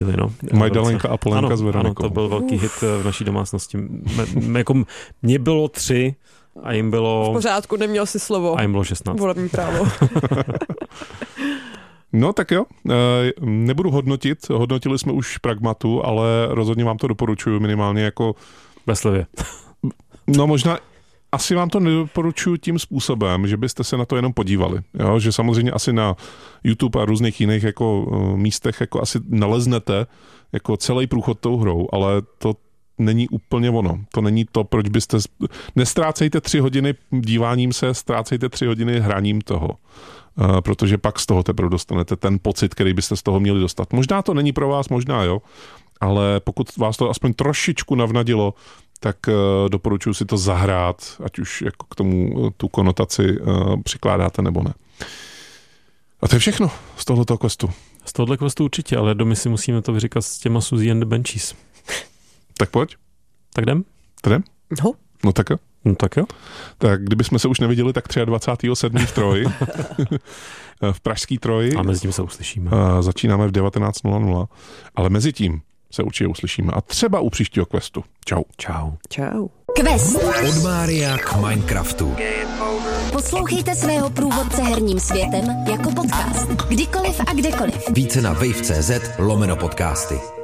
No, Majdalenka a Polenka s Veronikou. Ano, to byl velký hit v naší domácnosti. Jako mě bylo 3 a jim bylo... V pořádku, neměl si slovo. A jim bylo 16. Volební právo. No tak jo, nebudu hodnotit, hodnotili jsme už Pragmatu, ale rozhodně vám to doporučuji minimálně jako... Ve slevě. No možná... Asi vám to nedoporučuji tím způsobem, že byste se na to jenom podívali. Jo? Že samozřejmě asi na YouTube a různých jiných jako místech jako asi naleznete jako celý průchod tou hrou, ale to není úplně ono. To není to, proč byste... Nestrácejte 3 hodiny díváním se, ztrácejte 3 hodiny hraním toho. Protože pak z toho teprve dostanete ten pocit, který byste z toho měli dostat. Možná to není pro vás, možná jo, ale pokud vás to aspoň trošičku navnadilo, tak doporučuji si to zahrát, ať už jako k tomu tu konotaci přikládáte nebo ne. A to je všechno z tohoto questu. Z tohoto questu určitě, ale do my si musíme to vyříkat s těma Suzy and the Banshees. Tak pojď. Tak jdem? Jdem? No. No tak jo. No tak jo. Tak kdybychom se už neviděli, tak 23.7. v Troji. V pražský Troji. A mezi tím se uslyšíme. Začínáme v 19:00, ale mezi tím se určitě uslyšíme. A třeba u příštího questu. Čau. Čau. Čau. Quest. Od Mária k Minecraftu. Poslouchejte svého průvodce herním světem jako podcast. Kdykoliv a kdekoliv. Více na wave.cz/podcasty.